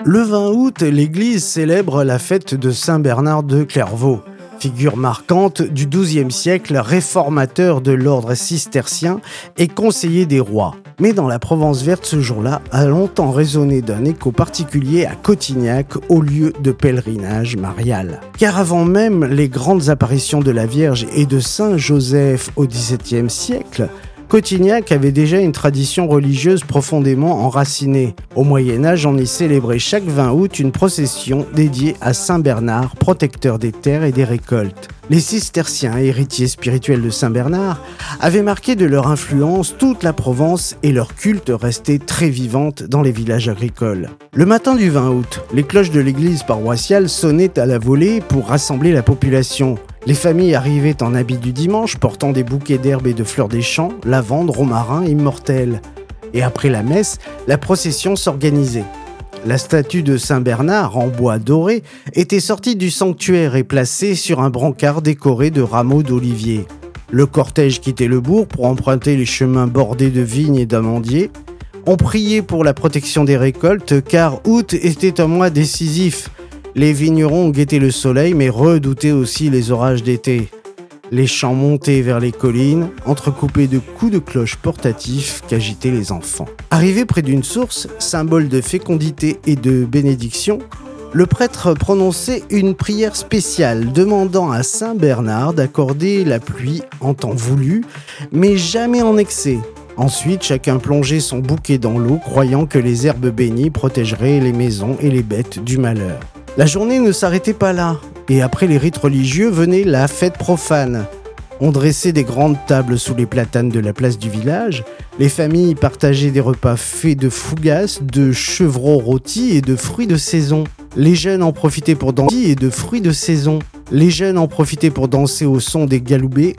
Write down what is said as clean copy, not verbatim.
Le 20 août, l'église célèbre la fête de Saint-Bernard de Clairvaux, figure marquante du XIIe siècle, réformateur de l'ordre cistercien et conseiller des rois. Mais dans la Provence verte, ce jour-là a longtemps résonné d'un écho particulier à Cotignac, au lieu de pèlerinage marial. Car avant même les grandes apparitions de la Vierge et de Saint Joseph au XVIIe siècle, Cotignac avait déjà une tradition religieuse profondément enracinée. Au Moyen-Âge, on y célébrait chaque 20 août une procession dédiée à Saint Bernard, protecteur des terres et des récoltes. Les cisterciens, héritiers spirituels de Saint Bernard, avaient marqué de leur influence toute la Provence et leur culte restait très vivante dans les villages agricoles. Le matin du 20 août, les cloches de l'église paroissiale sonnaient à la volée pour rassembler la population. Les familles arrivaient en habit du dimanche, portant des bouquets d'herbes et de fleurs des champs, lavande, romarin, immortelle. Et après la messe, la procession s'organisait. La statue de Saint Bernard, en bois doré, était sortie du sanctuaire et placée sur un brancard décoré de rameaux d'olivier. Le cortège quittait le bourg pour emprunter les chemins bordés de vignes et d'amandiers. On priait pour la protection des récoltes, car août était un mois décisif. Les vignerons guettaient le soleil, mais redoutaient aussi les orages d'été. Les champs montaient vers les collines, entrecoupés de coups de cloche portatifs qu'agitaient les enfants. Arrivé près d'une source, symbole de fécondité et de bénédiction, le prêtre prononçait une prière spéciale demandant à Saint Bernard d'accorder la pluie en temps voulu, mais jamais en excès. Ensuite, chacun plongeait son bouquet dans l'eau, croyant que les herbes bénies protégeraient les maisons et les bêtes du malheur. La journée ne s'arrêtait pas là, et après les rites religieux venait la fête profane. On dressait des grandes tables sous les platanes de la place du village, les familles partageaient des repas faits de fougasses, de chevreaux rôtis et de fruits de saison. Les jeunes en profitaient pour danser au son des galoubets